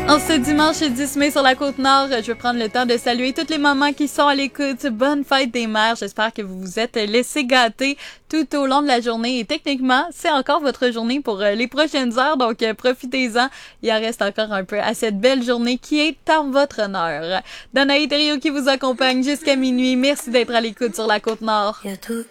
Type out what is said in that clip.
En ce dimanche 10 mai sur la Côte-Nord, je vais prendre le temps de saluer toutes les mamans qui sont à l'écoute. Bonne fête des mères. J'espère que vous vous êtes laissé gâter tout au long de la journée. Et techniquement, c'est encore votre journée pour les prochaines heures, donc profitez-en. Il en reste encore un peu à cette belle journée qui est en votre honneur. Danaï Thériault qui vous accompagne jusqu'à minuit. Merci d'être à l'écoute sur la Côte-Nord.